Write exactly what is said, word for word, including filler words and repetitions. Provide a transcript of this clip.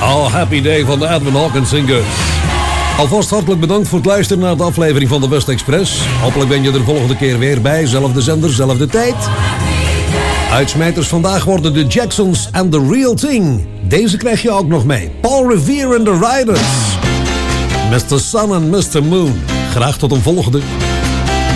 Oh, Happy Day van de Edwin Hawkins Singers. Alvast hartelijk bedankt voor het luisteren naar de aflevering van de West Express. Hopelijk ben je er de volgende keer weer bij. Zelfde zender, zelfde tijd. Uitsmijters vandaag worden de Jacksons en The Real Thing. Deze krijg je ook nog mee. Paul Revere and the Riders. mister Sun and mister Moon. Graag tot een volgende.